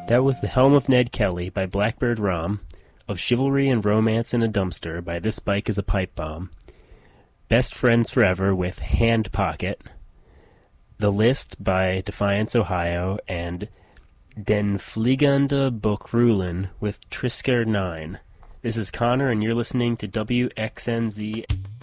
That was The Helm of Ned Kelly by Blackbird Rom, Of Chivalry and Romance in a Dumpster by This Bike is a Pipe Bomb, Best Friends Forever with Hand Pocket, The List by Defiance, Ohio, and Den Fliegende Bokrulen with Trisker 9. This is Connor, and you're listening to WXNZ.